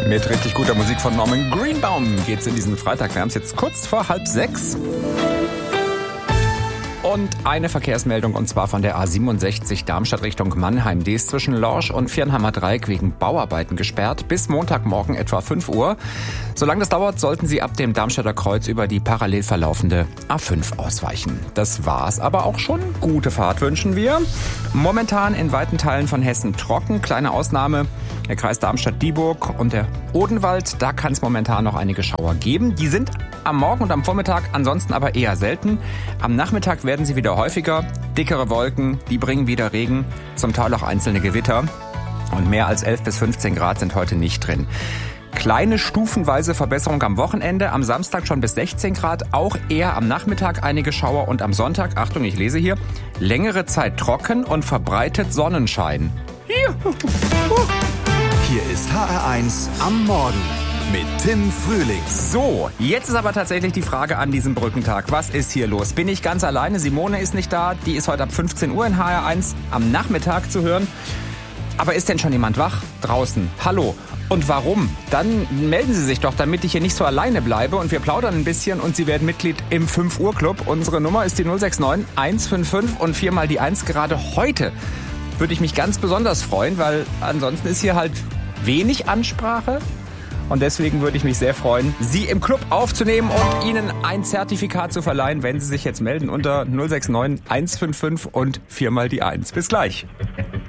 Mit richtig guter Musik von Norman Greenbaum geht's in diesen Freitag. Wir haben es jetzt kurz vor 5:30. Und eine Verkehrsmeldung, und zwar von der A67 Darmstadt Richtung Mannheim. Die ist zwischen Lorsch und Viernheimer Dreieck wegen Bauarbeiten gesperrt bis Montagmorgen etwa 5 Uhr. Solange das dauert, sollten Sie ab dem Darmstädter Kreuz über die parallel verlaufende A5 ausweichen. Das war's aber auch schon. Gute Fahrt wünschen wir. Momentan in weiten Teilen von Hessen trocken. Kleine Ausnahme, der Kreis Darmstadt-Dieburg und der Odenwald. Da kann es momentan noch einige Schauer geben. Die sind am Morgen und am Vormittag ansonsten aber eher selten. Am Nachmittag werden sie wieder häufiger. Dickere Wolken, die bringen wieder Regen, zum Teil auch einzelne Gewitter. Und mehr als 11 bis 15 Grad sind heute nicht drin. Kleine stufenweise Verbesserung am Wochenende, am Samstag schon bis 16 Grad, auch eher am Nachmittag einige Schauer und am Sonntag, Achtung, ich lese hier, längere Zeit trocken und verbreitet Sonnenschein. Hier ist HR1 am Morgen mit Tim Frühling. So, jetzt ist aber tatsächlich die Frage an diesem Brückentag. Was ist hier los? Bin ich ganz alleine? Simone ist nicht da. Die ist heute ab 15 Uhr in HR1 am Nachmittag zu hören. Aber ist denn schon jemand wach draußen? Hallo. Und warum? Dann melden Sie sich doch, damit ich hier nicht so alleine bleibe. Und wir plaudern ein bisschen und Sie werden Mitglied im 5 Uhr Club. Unsere Nummer ist die 069 155 und 4 mal die 1. Gerade heute würde ich mich ganz besonders freuen, weil ansonsten ist hier halt wenig Ansprache. Und deswegen würde ich mich sehr freuen, Sie im Club aufzunehmen und Ihnen ein Zertifikat zu verleihen, wenn Sie sich jetzt melden unter 069 155 und 4 mal die 1. Bis gleich.